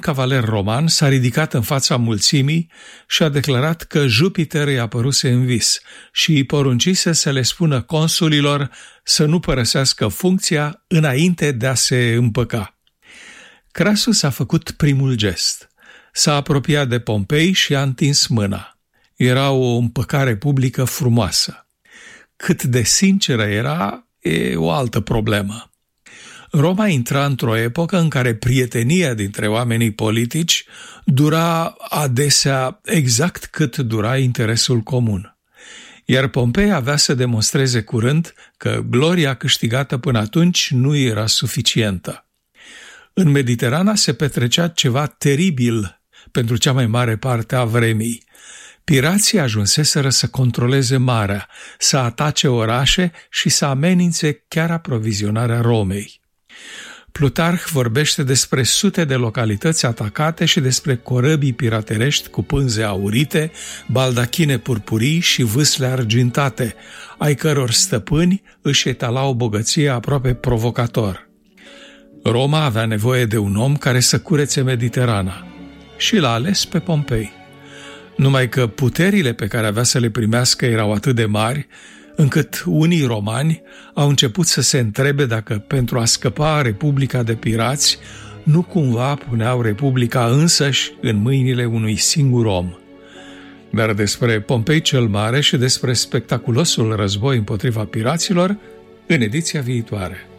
cavaler roman s-a ridicat în fața mulțimii și a declarat că Jupiter îi apăruse în vis și îi poruncise să le spună consulilor să nu părăsească funcția înainte de a se împăca. Crasus a făcut primul gest. S-a apropiat de Pompei și a întins mâna. Era o împăcare publică frumoasă. Cât de sinceră era, e o altă problemă. Roma intra într-o epocă în care prietenia dintre oamenii politici dura adesea exact cât dura interesul comun. Iar Pompei avea să demonstreze curând că gloria câștigată până atunci nu era suficientă. În Mediterana se petrecea ceva teribil pentru cea mai mare parte a vremii. Pirații ajunseseră să controleze marea, să atace orașe și să amenințe chiar aprovizionarea Romei. Plutarh vorbește despre sute de localități atacate și despre corăbii piraterești cu pânze aurite, baldachine purpurii și vâsle argintate, ai căror stăpâni își etalau bogăția aproape provocator. Roma avea nevoie de un om care să curețe Mediterana și l-a ales pe Pompei. Numai că puterile pe care avea să le primească erau atât de mari, încât unii romani au început să se întrebe dacă pentru a scăpa Republica de pirați nu cumva puneau Republica însăși în mâinile unui singur om. Dar despre Pompei cel Mare și despre spectaculosul război împotriva piraților în ediția viitoare.